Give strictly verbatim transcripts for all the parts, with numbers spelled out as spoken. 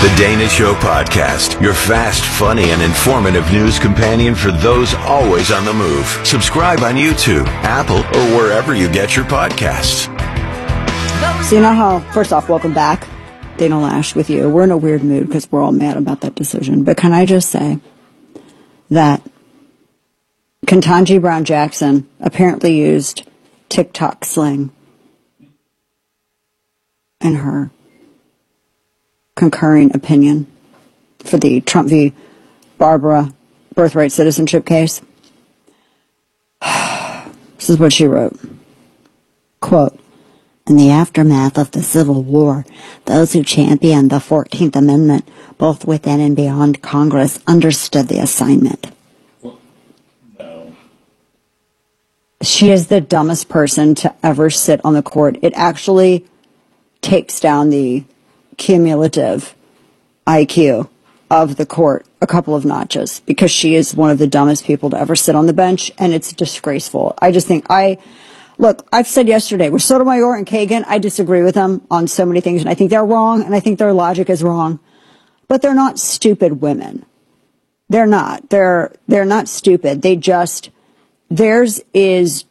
The Dana Show Podcast, your fast, funny, and informative news companion for those always on the move. Subscribe on YouTube, Apple, or wherever you get your podcasts. So you know how, first off, welcome back. Dana Loesch with you. We're in a weird mood because we're all mad about that decision. But can I just say that Ketanji Brown Jackson apparently used TikTok slang in her concurring opinion for the Trump v. Barbara birthright citizenship case. This is what she wrote. Quote, "In the aftermath of the Civil War, those who championed the fourteenth Amendment, both within and beyond Congress, understood the assignment." No. She is the dumbest person to ever sit on the court. It actually takes down the cumulative I Q of the court a couple of notches because she is one of the dumbest people to ever sit on the bench, and it's disgraceful. I just think I... Look, I've said yesterday, with Sotomayor and Kagan, I disagree with them on so many things, and I think they're wrong, and I think their logic is wrong. But they're not stupid women. They're not. They're, they're not stupid. They just... Theirs is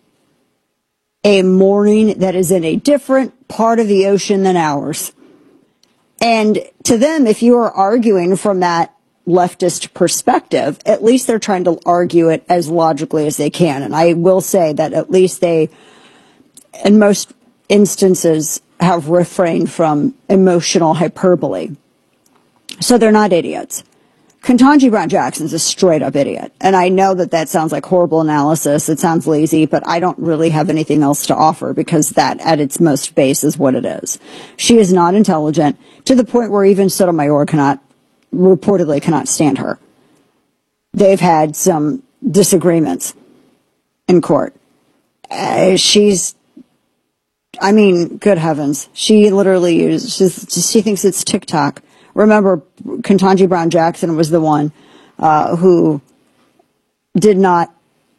a morning that is in a different part of the ocean than ours. And to them, if you are arguing from that leftist perspective, at least they're trying to argue it as logically as they can. And I will say that at least they, in most instances, have refrained from emotional hyperbole. So they're not idiots. Ketanji Brown Jackson's a straight up idiot. And I know that that sounds like horrible analysis. It sounds lazy, but I don't really have anything else to offer because that at its most base is what it is. She is not intelligent to the point where even Sotomayor cannot, reportedly cannot stand her. They've had some disagreements in court. Uh, she's, I mean, good heavens. She literally uses, she thinks it's TikTok. Remember, Ketanji Brown Jackson was the one uh, who did not,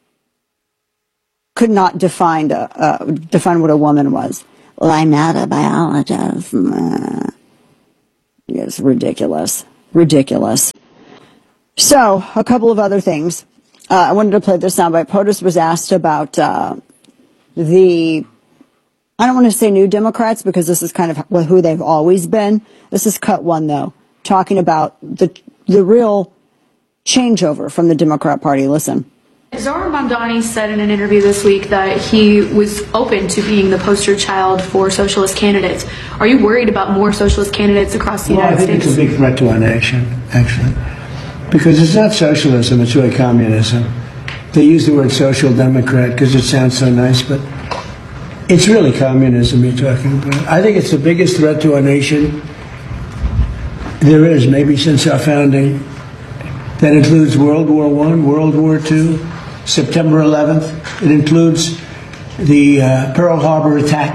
could not define, uh, uh, define what a woman was. Well, I'm not a biologist. Uh, it's ridiculous. Ridiculous. So, a couple of other things. Uh, I wanted to play this soundbite. POTUS was asked about uh, the... I don't want to say new Democrats because this is kind of who they've always been. This is cut one, though, talking about the the real changeover from the Democrat Party. Listen. Zohran Mamdani said in an interview this week that he was open to being the poster child for socialist candidates. Are you worried about more socialist candidates across the well, United States? I think States? It's a big threat to our nation, actually, because it's not socialism, it's really communism. They use the word social democrat because it sounds so nice, but it's really communism you're talking about. I think it's the biggest threat to our nation there is, maybe since our founding. That includes World War One, World War Two, September eleventh. It includes the uh, Pearl Harbor attack.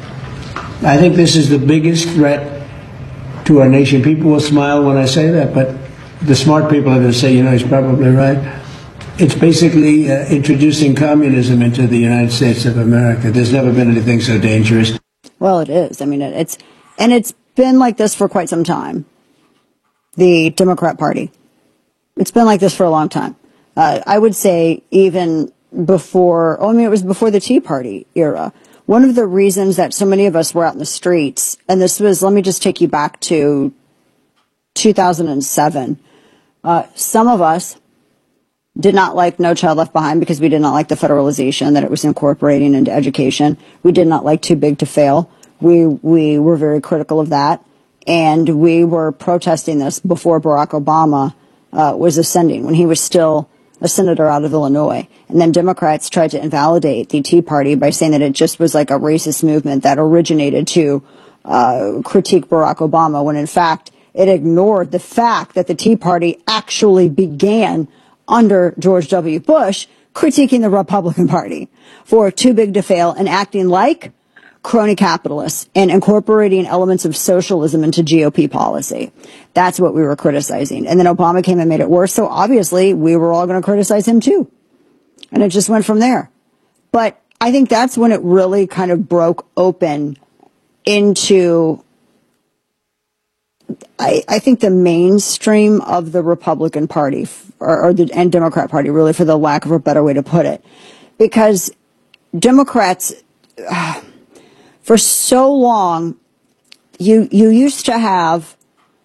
I think this is the biggest threat to our nation. People will smile when I say that, but the smart people are going to say, you know, he's probably right. It's basically uh, introducing communism into the United States of America. There's never been anything so dangerous. Well, it is. I mean, it, it's, and it's been like this for quite some time. The Democrat Party. It's been like this for a long time. Uh, I would say even before, oh, I mean, it was before the Tea Party era. One of the reasons that so many of us were out in the streets, and this was, let me just take you back to two thousand seven. Uh, some of us did not like No Child Left Behind because we did not like the federalization that it was incorporating into education. We did not like Too Big to Fail. We, we were very critical of that. And we were protesting this before Barack Obama uh, was ascending, when he was still a senator out of Illinois. And then Democrats tried to invalidate the Tea Party by saying that it just was like a racist movement that originated to uh, critique Barack Obama, when in fact it ignored the fact that the Tea Party actually began under George W. Bush, critiquing the Republican Party for too big to fail and acting like crony capitalists and incorporating elements of socialism into G O P policy. That's what we were criticizing. And then Obama came and made it worse. So obviously we were all going to criticize him too. And it just went from there. But I think that's when it really kind of broke open into I, I think the mainstream of the Republican Party or, or the and Democrat Party, really, for the lack of a better way to put it, because Democrats, uh, for so long, you you used to have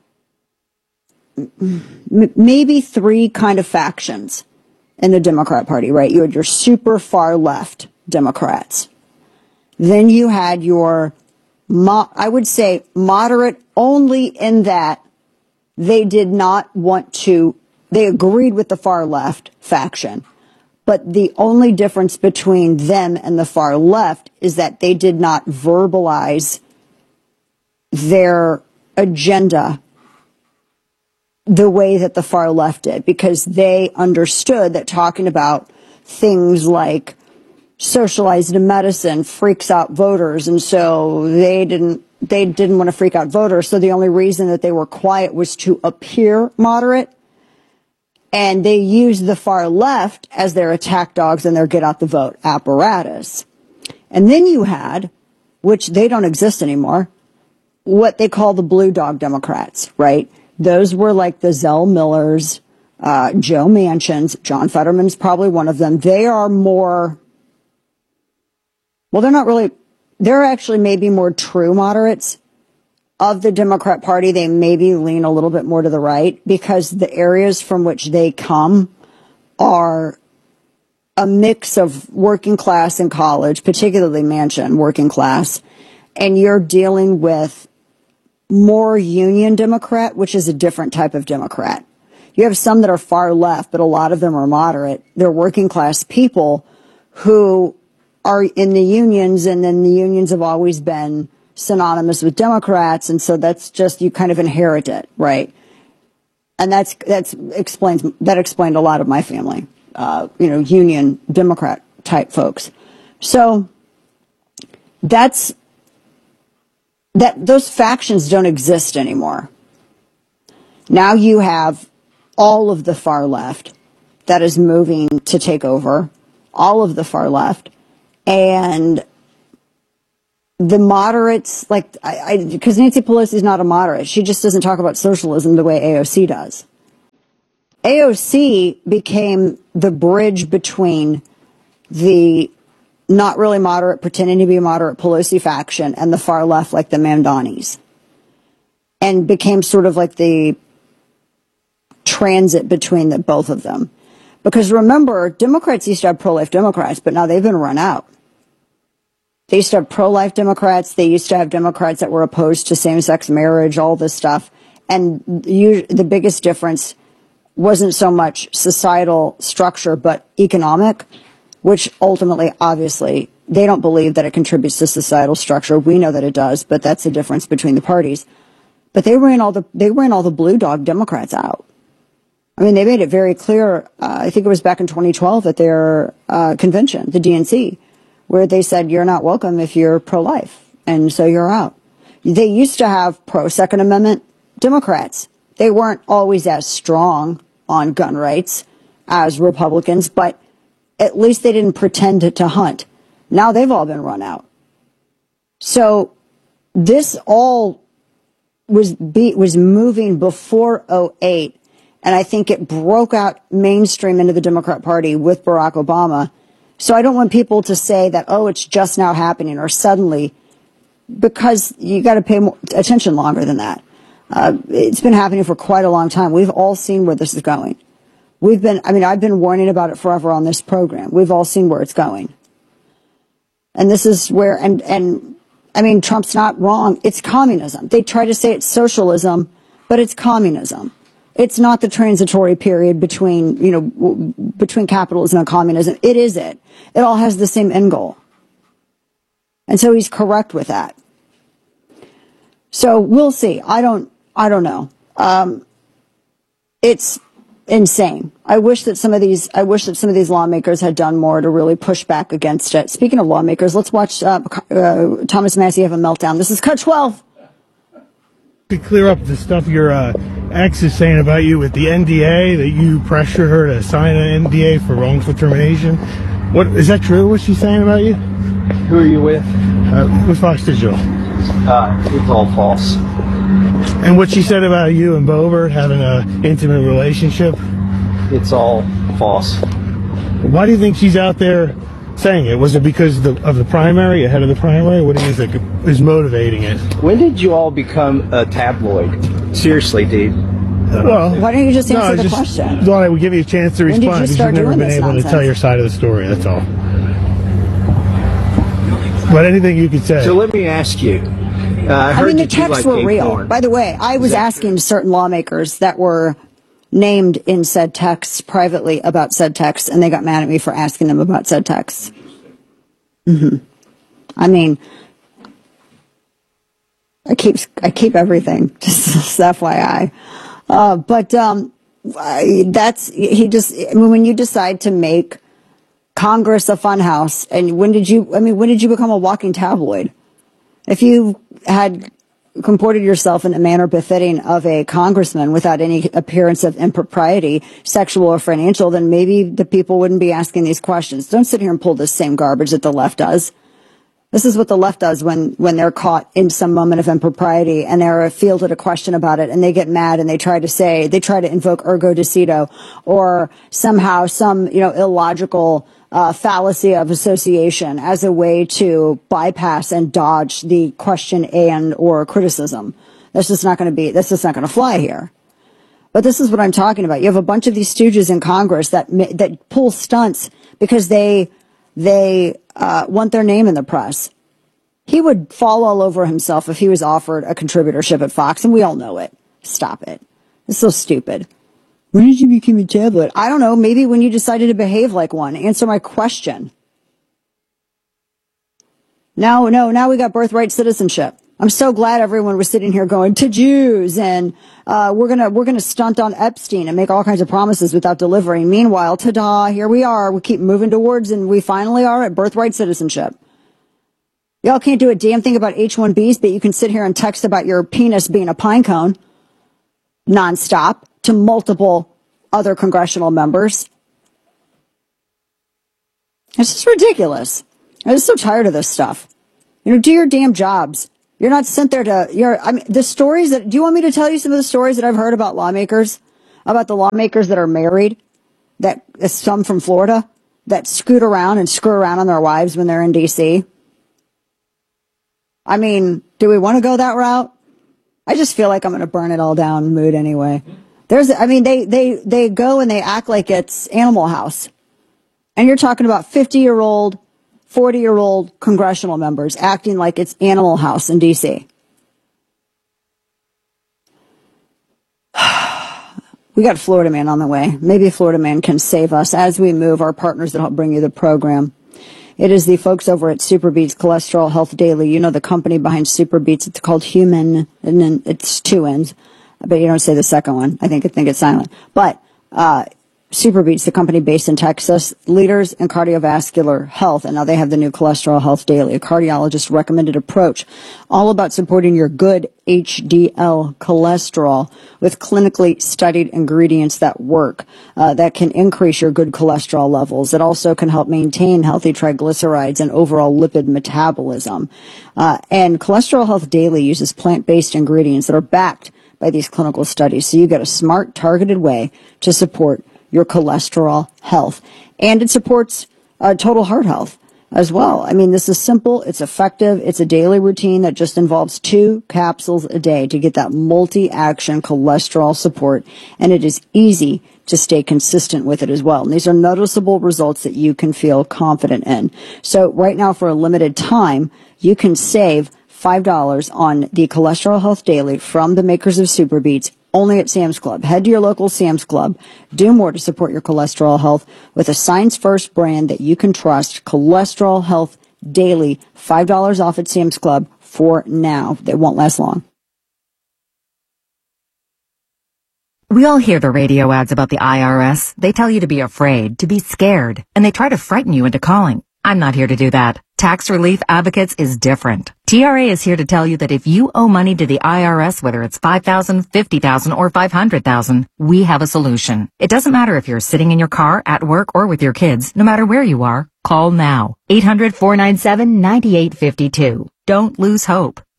m- maybe three kind of factions in the Democrat Party, right? You had your super far left Democrats. Then you had your, mo- I would say, moderate only in that they did not want to, they agreed with the far left faction. But the only difference between them and the far left is that they did not verbalize their agenda the way that the far left did, because they understood that talking about things like socialized medicine freaks out voters, and so they didn't they didn't want to freak out voters. So the only reason that they were quiet was to appear moderate, and they used the far left as their attack dogs and their get out the vote apparatus. And then you had, which they don't exist anymore, what they call the blue dog Democrats, right? Those were like the Zell Millers, uh, Joe Manchins. John Fetterman's probably one of them. They are more, well, they're not really, they're actually maybe more true moderates of the Democrat Party. They maybe lean a little bit more to the right because the areas from which they come are a mix of working class and college, particularly Manchin, working class, and you're dealing with more union Democrat, which is a different type of Democrat. You have some that are far left, but a lot of them are moderate. They're working class people who are in the unions, and then the unions have always been synonymous with Democrats, and so that's just, you kind of inherit it, right? And that's that's explains that explained a lot of my family, uh, you know, union Democrat type folks. So that's that those factions don't exist anymore. Now you have all of the far left that is moving to take over, all of the far left, and the moderates, like, I, because Nancy Pelosi is not a moderate. She just doesn't talk about socialism the way A O C does. A O C became the bridge between the not really moderate, pretending to be a moderate Pelosi faction, and the far left, like the Mamdanis, and became sort of like the transit between the both of them. Because remember, Democrats used to have pro-life Democrats, but now they've been run out. They used to have pro-life Democrats. They used to have Democrats that were opposed to same-sex marriage, all this stuff. And you, the biggest difference wasn't so much societal structure, but economic, which ultimately, obviously, they don't believe that it contributes to societal structure. We know that it does, but that's the difference between the parties. But they ran all the they ran all the blue dog Democrats out. I mean, they made it very clear. Uh, I think it was back in twenty twelve at their uh, convention, the D N C, where they said you're not welcome if you're pro-life, and so you're out. They used to have pro-Second Amendment Democrats. They weren't always as strong on gun rights as Republicans, but at least they didn't pretend to, to hunt. Now they've all been run out. So this all was be, was moving before oh eight, and I think it broke out mainstream into the Democrat Party with Barack Obama. So I don't want people to say that, oh, it's just now happening or suddenly, because you got to pay more attention longer than that. Uh, it's been happening for quite a long time. We've all seen where this is going. We've been, I mean, I've been warning about it forever on this program. We've all seen where it's going. And this is where, and, and, I mean, Trump's not wrong. It's communism. They try to say it's socialism, but it's communism. It's not the transitory period between, you know, w- between capitalism and communism. It is it. It all has the same end goal. And so he's correct with that. So we'll see. I don't, I don't know. Um, it's insane. I wish that some of these, I wish that some of these lawmakers had done more to really push back against it. Speaking of lawmakers, let's watch uh, uh, Thomas Massie have a meltdown. This is Cut twelve. To clear up the stuff your uh, ex is saying about you with the N D A, that you pressured her to sign an N D A for wrongful termination. What is that true? What's she saying about you? Who are you with? Uh, with Fox Digital. Uh, it's all false. And what she said about you and Boebert having an intimate relationship? It's all false. Why do you think she's out there saying it? Was it because of the, of the primary, ahead of the primary? What do you think is motivating it? When did you all become a tabloid? Seriously, dude. Well, why don't you just answer no, the just question? Thought I would give you a chance to When did you respond because start you've never doing been this able nonsense? to tell your side of the story. That's all. But anything you could say. So let me ask you. Uh, I, I heard mean, the that you texts like were gay real. porn. By the way, I was asking certain lawmakers that were named in said texts privately about said texts, and they got mad at me for asking them about said texts. Mm-hmm. I mean, I keep I keep everything, just F Y I. Uh, but um, I, that's he just. I mean, when you decide to make Congress a funhouse, and when did you? I mean, when did you become a walking tabloid? If you had comported yourself in a manner befitting of a congressman without any appearance of impropriety, sexual or financial, then maybe the people wouldn't be asking these questions. Don't sit here and pull this same garbage that the left does. This is what the left does when, when they're caught in some moment of impropriety and they're fielded a question about it and they get mad and they try to say, they try to invoke ergo dicito or somehow some, you know, illogical Uh, fallacy of association as a way to bypass and dodge the question and or criticism. That's just not going to be, that's just not going to fly here. But this is what I'm talking about. You have a bunch of these stooges in Congress that that pull stunts because they they uh, want their name in the press. He would fall all over himself if he was offered a contributorship at Fox, and we all know it. Stop it. It's so stupid. When did you become a tabloid? I don't know. Maybe when you decided to behave like one. Answer my question. No, no, now we got birthright citizenship. I'm so glad everyone was sitting here going to Jews and uh, we're gonna we're gonna stunt on Epstein and make all kinds of promises without delivering. Meanwhile, ta-da, here we are. We keep moving towards and we finally are at birthright citizenship. Y'all can't do a damn thing about H one Bs, but you can sit here and text about your penis being a pine cone nonstop to multiple other congressional members. It's just ridiculous. I'm just so tired of this stuff. You know, do your damn jobs. You're not sent there to, you're, I mean, the stories that, do you want me to tell you some of the stories that I've heard about lawmakers? About the lawmakers that are married, that, some from Florida, that scoot around and screw around on their wives when they're in D C? I mean, do we want to go that route? I just feel like I'm going to burn it all down mood anyway. There's, I mean, they, they, they go and they act like it's Animal House. And you're talking about fifty-year-old, forty-year-old congressional members acting like it's Animal House in D C. We got Florida Man on the way. Maybe Florida Man can save us as we move, our partners that help bring you the program. It is the folks over at Superbeats Cholesterol Health Daily. You know the company behind Superbeats. It's called Human, and then it's two N's. But you don't say the second one. I think I think it's silent. But uh Superbeats, the company based in Texas, leaders in cardiovascular health, and now they have the new Cholesterol Health Daily, a cardiologist recommended approach, all about supporting your good H D L cholesterol with clinically studied ingredients that work, uh, that can increase your good cholesterol levels. It also can help maintain healthy triglycerides and overall lipid metabolism. Uh, and Cholesterol Health Daily uses plant-based ingredients that are backed by these clinical studies. So you get a smart, targeted way to support your cholesterol health. And it supports uh, total heart health as well. I mean, this is simple. It's effective. It's a daily routine that just involves two capsules a day to get that multi-action cholesterol support. And it is easy to stay consistent with it as well. And these are noticeable results that you can feel confident in. So right now, for a limited time, you can save five dollars on the Cholesterol Health Daily from the makers of Superbeats, only at Sam's Club. Head to your local Sam's Club. Do more to support your cholesterol health with a science-first brand that you can trust. Cholesterol Health Daily, five dollars off at Sam's Club for now. They won't last long. We all hear the radio ads about the I R S. They tell you to be afraid, to be scared, and they try to frighten you into calling. I'm not here to do that. Tax Relief Advocates is different. T R A is here to tell you that if you owe money to the I R S, whether it's five thousand dollars, fifty thousand dollars, or five hundred thousand dollars, we have a solution. It doesn't matter if you're sitting in your car, at work, or with your kids. No matter where you are, call now. eight hundred, four nine seven, nine eight five two. Don't lose hope.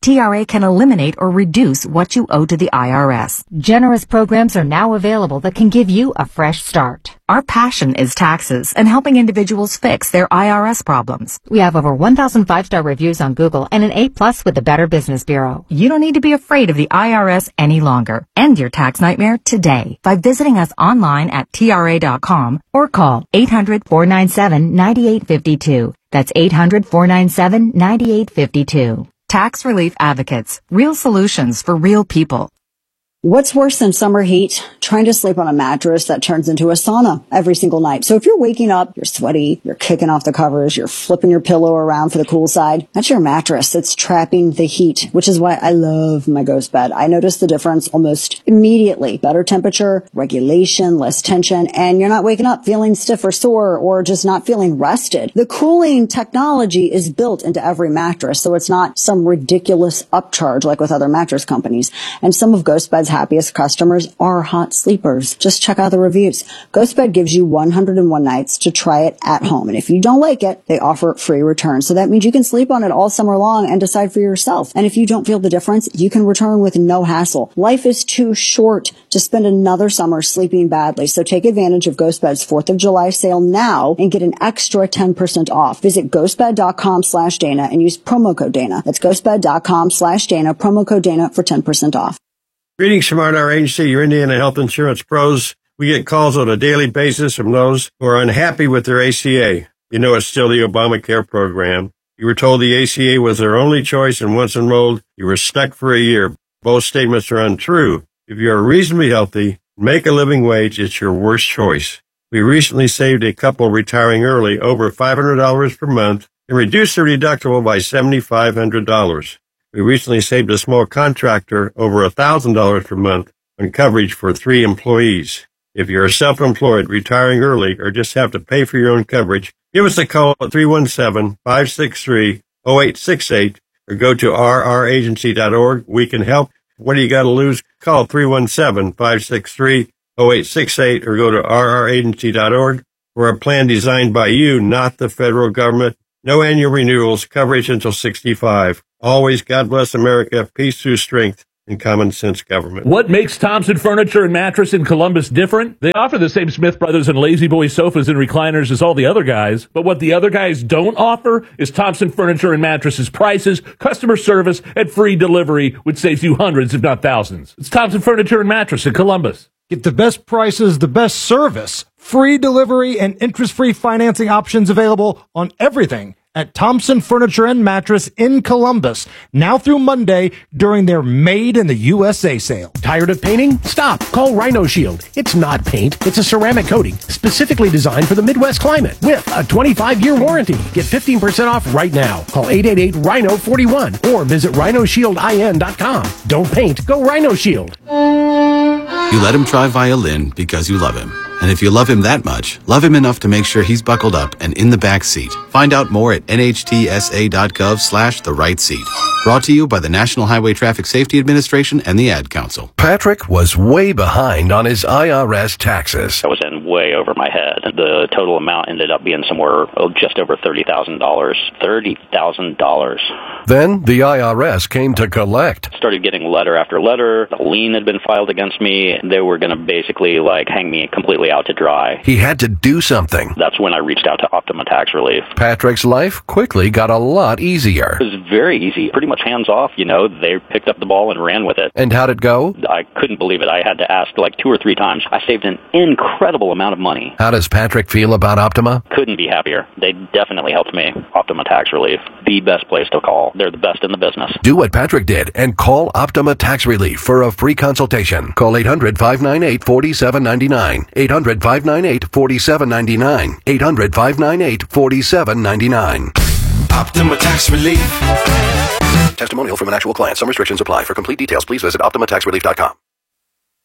T R A can eliminate or reduce what you owe to the I R S. Generous programs are now available that can give you a fresh start. Our passion is taxes and helping individuals fix their I R S problems. We have over one thousand five-star reviews on Google and an A plus with the Better Business Bureau. You don't need to be afraid of the I R S any longer. End your tax nightmare today by visiting us online at T R A dot com or call eight hundred, four nine seven, nine eight five two. That's eight hundred, four nine seven, nine eight five two. Tax Relief Advocates. Real solutions for real people. What's worse than summer heat? Trying to sleep on a mattress that turns into a sauna every single night. So if you're waking up, you're sweaty, you're kicking off the covers, you're flipping your pillow around for the cool side, that's your mattress that's trapping the heat, which is why I love my Ghost bed. I notice the difference almost immediately. Better temperature, regulation, less tension, and you're not waking up feeling stiff or sore or just not feeling rested. The cooling technology is built into every mattress, so it's not some ridiculous upcharge like with other mattress companies. And some of Ghost Bed's happiest customers are hot sleepers. Just check out the reviews. GhostBed gives you one hundred one nights to try it at home. And if you don't like it, they offer free returns. So that means you can sleep on it all summer long and decide for yourself. And if you don't feel the difference, you can return with no hassle. Life is too short to spend another summer sleeping badly. So take advantage of GhostBed's fourth of July sale now and get an extra ten percent off. Visit ghostbed.com slash Dana and use promo code Dana. That's ghostbed.com slash Dana, promo code Dana for ten percent off. Greetings from our agency, your Indiana Health Insurance Pros. We get calls on a daily basis from those who are unhappy with their A C A. You know it's still the Obamacare program. You were told the A C A was their only choice, and once enrolled, you were stuck for a year. Both statements are untrue. If you are reasonably healthy, make a living wage, it's your worst choice. We recently saved a couple retiring early over five hundred dollars per month and reduced their deductible by seven thousand five hundred dollars. We recently saved a small contractor over one thousand dollars per month on coverage for three employees. If you're self-employed, retiring early, or just have to pay for your own coverage, give us a call at three one seven, five six three, zero eight six eight or go to r r agency dot org. We can help. What do you got to lose? Call three one seven, five six three, zero eight six eight or go to r r agency dot org for a plan designed by you, not the federal government. No annual renewals, coverage until sixty-five. Always, God bless America, peace through strength, and common sense government. What makes Thompson Furniture and Mattress in Columbus different? They offer the same Smith Brothers and Lazy Boy sofas and recliners as all the other guys, but what the other guys don't offer is Thompson Furniture and Mattresses prices, customer service, and free delivery, which saves you hundreds, if not thousands. It's Thompson Furniture and Mattress in Columbus. Get the best prices, the best service, free delivery, and interest-free financing options available on everything at Thompson Furniture and Mattress in Columbus, now through Monday during their Made in the U S A sale. Tired of painting? Stop. Call Rhino Shield. It's not paint. It's a ceramic coating specifically designed for the Midwest climate with a twenty-five year warranty. Get fifteen percent off right now. Call eight eight eight, rhino four one or visit rhino shield in dot com. Don't paint. Go Rhino Shield. You let him try violin because you love him. And if you love him that much, love him enough to make sure he's buckled up and in the back seat. Find out more at N H T S A dot gov slash the right seat. Brought to you by the National Highway Traffic Safety Administration and the Ad Council. Patrick was way behind on his I R S taxes. I was in way over my head. The total amount ended up being somewhere oh, just over thirty thousand dollars. thirty thousand dollars. Then the I R S came to collect. Started getting letter after letter. A lien had been filed against me. They were going to basically like hang me completely out to dry. He had to do something. That's when I reached out to Optima Tax Relief. Patrick's life quickly got a lot easier. It was very easy. Pretty much hands off, you know. They picked up the ball and ran with it. And how'd it go? I couldn't believe it. I had to ask like two or three times. I saved an incredible amount of money. How does Patrick feel about Optima? Couldn't be happier. They definitely helped me. Optima Tax Relief. The best place to call. They're the best in the business. Do what Patrick did and call Optima Tax Relief for a free consultation. Call eight hundred, five nine eight, four seven nine nine. eight hundred, five nine eight, four seven nine nine. eight hundred, five nine eight, four seven nine nine. Optima Tax Relief. Testimonial from an actual client. Some restrictions apply. For complete details, please visit optima tax relief dot com.